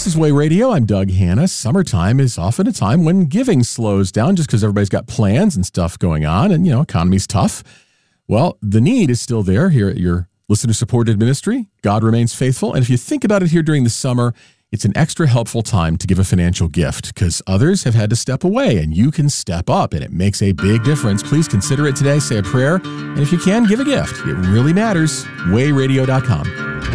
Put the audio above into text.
This is Way Radio. I'm Doug Hanna. Summertime is often a time when giving slows down just because everybody's got plans and stuff going on and, economy's tough. Well, the need is still there here at your listener-supported ministry. God remains faithful. And if you think about it here during the summer, it's an extra helpful time to give a financial gift because others have had to step away and you can step up and it makes a big difference. Please consider it today. Say a prayer. And if you can, give a gift. It really matters. Wayradio.com.